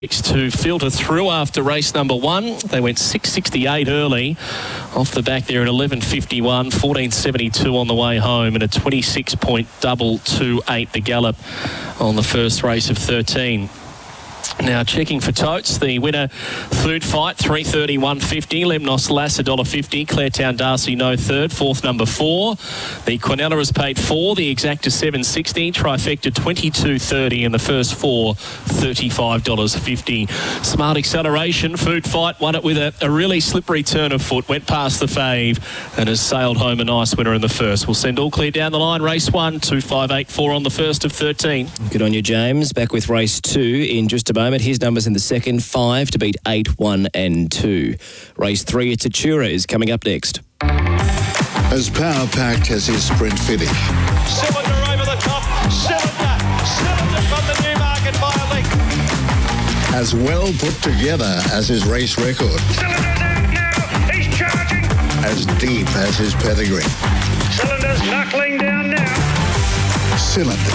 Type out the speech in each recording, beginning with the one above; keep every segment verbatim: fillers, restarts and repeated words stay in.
To filter through after race number one. They went six sixty-eight early. Off the back there at eleven fifty-one, fourteen seventy-two on the way home, and a twenty-six point double two eight the gallop on the first race of thirteen. Now checking for totes, the winner, Food Fight, three thirty, one fifty. Lemnos Lass, one dollar fifty. Claretown Darcy, no third. Fourth, number four. The Quinella has paid four. The Exacta, seven sixty. Trifecta, twenty-two thirty. And the first four, thirty-five dollars fifty. Smart Acceleration, Food Fight, won it with a, a really slippery turn of foot. Went past the fave and has sailed home a nice winner in the first. We'll send all clear down the line. Race one, two five eight four on the first of thirteen. Good on you, James. Back with race two in just a moment. His numbers in the second, five to beat eight, one and two. Race three at Tatura is coming up next. As power-packed as his sprint finish. Cylinder over the top. Cylinder. Cylinder from the Newmarket by a length. As well put together as his race record. Cylinder's out now. He's charging. As deep as his pedigree. Cylinder's knuckling down now. Cylinder.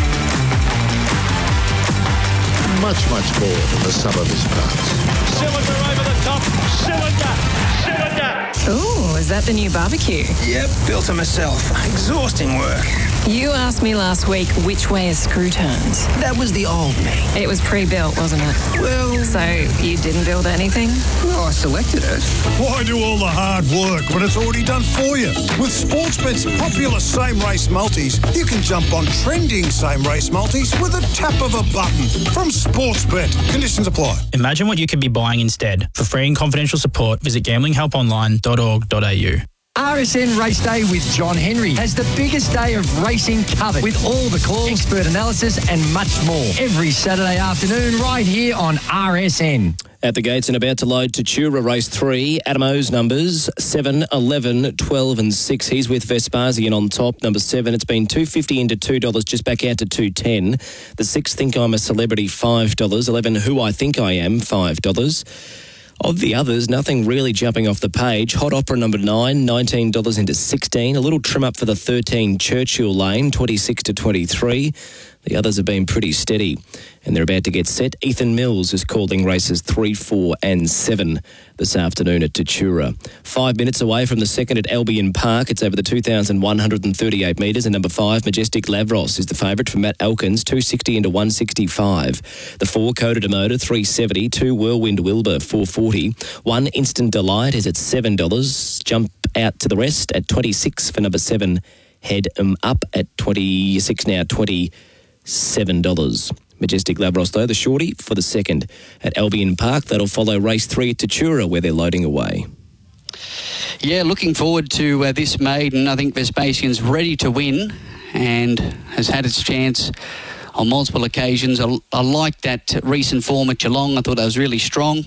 Much, much more than the sum of his parts. Cylinder over the top. Cylinder. Cylinder. Ooh, is that the new barbecue? Yep, built it myself. Exhausting work. You asked me last week which way a screw turns. That was the old me. It was pre-built, wasn't it? Well... So you didn't build anything? Well, I selected it. Why do all the hard work when it's already done for you? With Sportsbet's popular same-race multis, you can jump on trending same-race multis with a tap of a button. From Sportsbet. Conditions apply. Imagine what you could be buying instead. For free and confidential support, visit gambling help online dot org dot a u. R S N Race Day with John Henry has the biggest day of racing covered with all the calls, expert analysis and much more. Every Saturday afternoon right here on R S N. At the gates and about to load Tatura race three. Adam O's numbers seven, eleven, twelve and six. He's with Vespasian on top. Number seven, it's been two fifty into two dollars, just back out to two ten. The six, Think I'm a Celebrity, five dollars. eleven, Who I Think I Am, five dollars. Of the others, nothing really jumping off the page. Hot Opera number nine, nineteen dollars into sixteen. A little trim up for the thirteen, Churchill Lane, twenty-six to twenty-three. The others have been pretty steady, and they're about to get set. Ethan Mills is calling races three, four and seven this afternoon at Tatura. Five minutes away from the second at Albion Park. It's over the two thousand one hundred thirty-eight metres, and number five, Majestic Lavros, is the favourite for Matt Elkins, two sixty into one sixty-five. The four, Coda Demoda, three seventy. Two, Whirlwind Wilbur, four forty. One, Instant Delight, is at seven dollars. Jump out to the rest at twenty-six for number seven, Head 'em Up, at twenty-six now, twenty-seven dollars. Majestic Lavros, though, the shorty for the second at Albion Park. That'll follow race three at Tatura, where they're loading away. Yeah, looking forward to uh, this maiden. I think Vespasian's ready to win and has had its chance on multiple occasions. I, I like that recent form at Geelong. I thought that was really strong.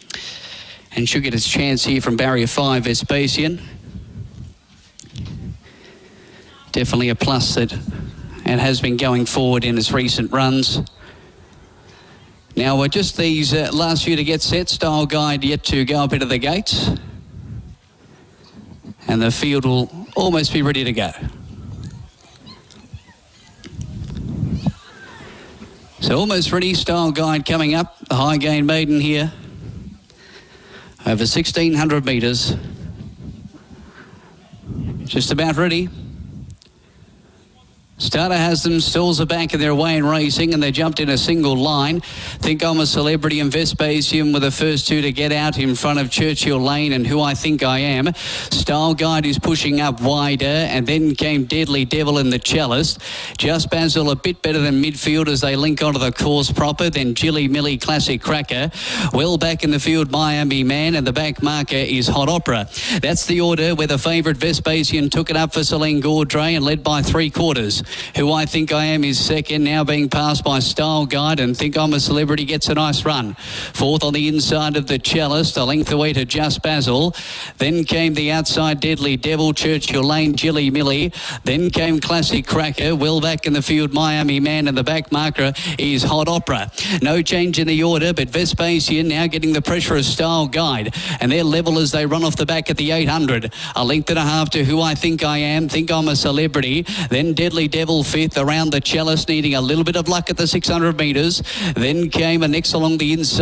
And should get its chance here from barrier five, Vespasian. Definitely a plus that it has been going forward in its recent runs. Now, uh, just these uh, last few to get set. Style Guide yet to go up into the gates. And the field will almost be ready to go. So almost ready. Style Guide coming up. The high gain maiden here. Over sixteen hundred metres. Just about ready. Starter has them, stalls are back in their way in racing, and they jumped in a single line. Think I'm a Celebrity and Vespasian were the first two to get out in front of Churchill Lane and Who I Think I Am. Style Guide is pushing up wider, and then came Deadly Devil in the Cellist. Just Basil a bit better than midfield as they link onto the course proper. Then Jilly Millie Classic Cracker. Well back in the field, Miami Man, and the back marker is Hot Opera. That's the order where the favourite Vespasian took it up for Celine Gaudray and led by three quarters. Who I Think I Am is second, now being passed by Style Guide, and Think I'm a Celebrity gets a nice run. Fourth on the inside of the Cellist, a length away to Just Basil. Then came the outside Deadly Devil, Churchill Lane, Jilly Millie. Then came Classic Cracker, well back in the field, Miami Man, and the back marker is Hot Opera. No change in the order, but Vespasian now getting the pressure of Style Guide, and they're level as they run off the back at the eight hundred. A length and a half to Who I Think I Am, Think I'm a Celebrity. Then Deadly Devil Devil fifth, around the Chalice needing a little bit of luck at the six hundred metres. Then came a next along the inside.